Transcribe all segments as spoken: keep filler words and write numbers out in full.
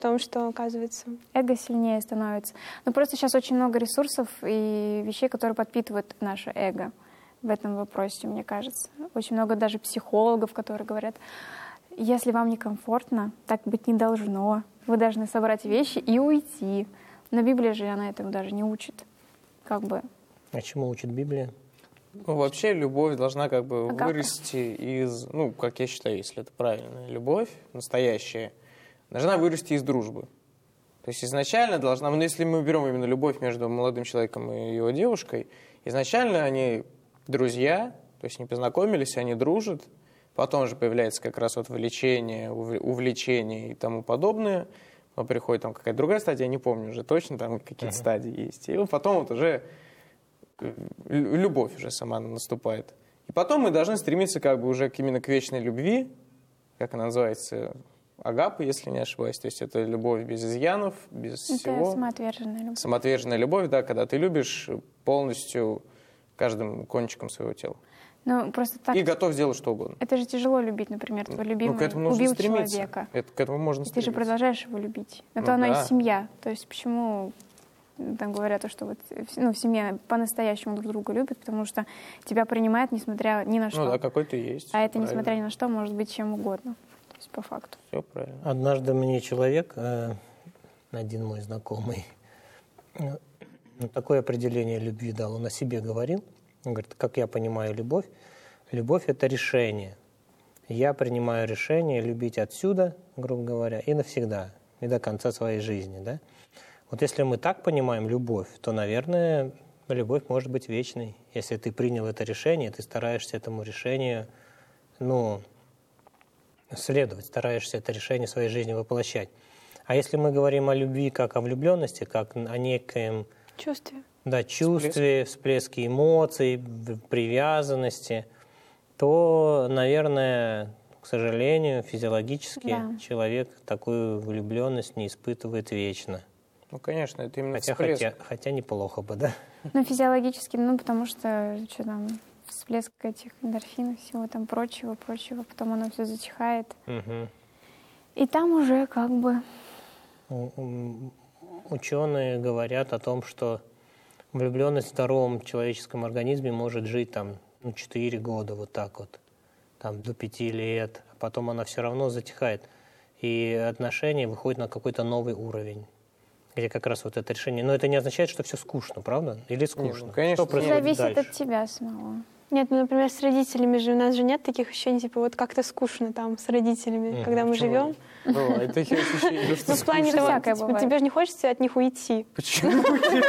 том, что, оказывается... Эго сильнее становится. Но просто сейчас очень много ресурсов и вещей, которые подпитывают наше эго в этом вопросе, мне кажется. Очень много даже психологов, которые говорят, если вам некомфортно, так быть не должно. Вы должны собрать вещи и уйти. Но Библия же она этому даже не учит. Как бы. А чему учит Библия? Ну, вообще любовь должна как бы А как? вырасти из, ну, как я считаю, если это правильно, любовь настоящая, должна вырасти из дружбы. То есть изначально должна, ну, если мы берем именно любовь между молодым человеком и его девушкой, изначально они друзья, то есть они познакомились, они дружат, потом же появляется как раз вот влечение, увлечение и тому подобное, но приходит там какая-то другая стадия, я не помню уже точно, там какие-то uh-huh. стадии есть, и потом вот уже любовь уже сама наступает. И потом мы должны стремиться как бы уже именно к вечной любви, как она называется, агапа, если не ошибаюсь. То есть это любовь без изъянов, без это всего. Это самоотверженная любовь. Самоотверженная любовь, да, когда ты любишь полностью каждым кончиком своего тела. Ну, просто так... И готов сделать что угодно. Это же тяжело любить, например, твой любимый ну, к этому нужно убил стремиться. человека. Это, к этому можно и стремиться. Ты же продолжаешь его любить. На ну, то оно да. и семья. То есть почему... Там говорят, что вот, ну, в семье по-настоящему друг друга любят, потому что тебя принимают, несмотря ни на что. Ну да, какой ты есть. А это, правильно. несмотря ни на что, может быть чем угодно. То есть по факту. Все правильно. Однажды мне человек, э, один мой знакомый, э, такое определение любви дал. Он о себе говорил. Он говорит, как я понимаю любовь. Любовь – это решение. Я принимаю решение любить отсюда, грубо говоря, и навсегда, и до конца своей жизни, да. Вот если мы так понимаем любовь, то, наверное, любовь может быть вечной. Если ты принял это решение, ты стараешься этому решению, ну, следовать, стараешься это решение в своей жизни воплощать. А если мы говорим о любви как о влюбленности, как о некоем... Чувстве. Да, чувстве, всплеске эмоций, привязанности, то, наверное, к сожалению, физиологически да. человек такую влюбленность не испытывает вечно. Ну, конечно, это именно хотя, всплеск. Хотя, хотя неплохо бы, да? Ну, физиологически, ну, потому что, что там, всплеск этих эндорфинов, всего там прочего, прочего, потом оно все затихает. Угу. И там уже как бы... Ученые говорят о том, что влюбленность в здоровом человеческом организме может жить там, ну, четыре года, вот так вот, там, до пяти лет, а потом она все равно затихает. И отношения выходят на какой-то новый уровень, где как раз вот это решение. Но это не означает, что все скучно, правда? Или скучно? Нет, конечно, что зависит дальше? от тебя самого. Нет, ну, например, с родителями же у нас же нет таких ощущений, типа вот как-то скучно там с родителями, mm, когда мы почему? живем. Бывает такие ощущения, что Ну, в плане того, типа, тебе же не хочется от них уйти. Почему?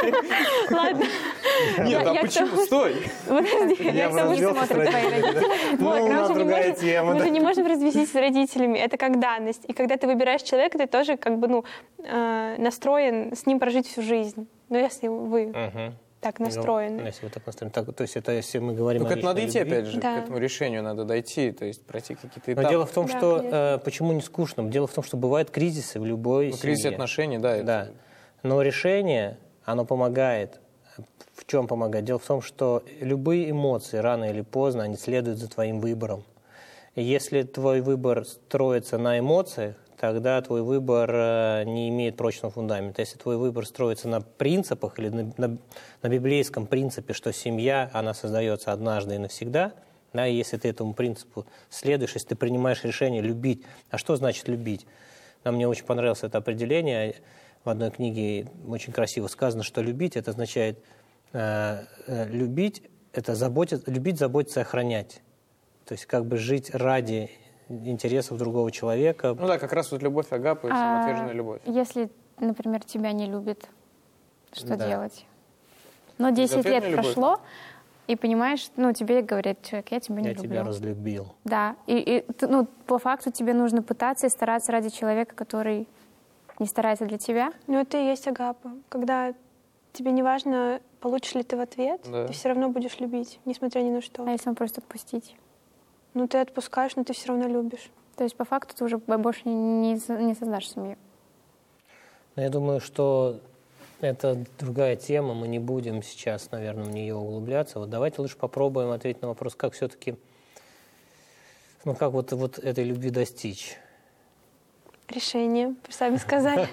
Ладно. Нет, а почему? Стой! Подожди, я к тому, что смотрят твои родители. Ну, у нас другая тема. Мы же не можем развестись с родителями, это как данность. И когда ты выбираешь человека, ты тоже как бы, ну, настроен с ним прожить всю жизнь. Ну, если вы... так настроены. Ну, если вы так настроены. Так, то есть это если мы говорим ну, о к этому надо идти, любви. опять же, да. к этому решению надо дойти, то есть пройти какие-то этапы. Но дело в том, да, что э, почему не скучно? Дело в том, что бывают кризисы в любой ну, семье. кризис отношений, да. Да. Это... Но решение, оно помогает. В чем помогает? Дело в том, что любые эмоции рано или поздно, они следуют за твоим выбором. И если твой выбор строится на эмоциях, тогда твой выбор э, не имеет прочного фундамента. Если твой выбор строится на принципах или на, на, на библейском принципе, что семья, она создается однажды и навсегда, да, и если ты этому принципу следуешь, если ты принимаешь решение любить, а что значит любить? Нам мне очень понравилось это определение. В одной книге очень красиво сказано, что любить, это означает э, э, любить, это заботиться, любить, заботиться, охранять. То есть как бы жить ради интересов другого человека. Ну да, как раз вот любовь агапы, а самоотверженная любовь. Если, например, тебя не любят, что да. делать? Но десять лет любовь. прошло, и понимаешь, ну, тебе говорит человек, я тебя не Я люблю. тебя разлюбил. Да, и, и ну, по факту тебе нужно пытаться и стараться ради человека, который не старается для тебя. Ну, это и есть агапа. Когда тебе не важно, получишь ли ты в ответ, да. ты все равно будешь любить, несмотря ни на что. А если он просто отпустить? Ну, ты отпускаешь, но ты все равно любишь. То есть, по факту, ты уже больше не, не создашь семью. Я думаю, что это другая тема, мы не будем сейчас, наверное, в нее углубляться. Вот давайте лучше попробуем ответить на вопрос, как все-таки, ну, как вот, вот этой любви достичь. Решение, сами сказали.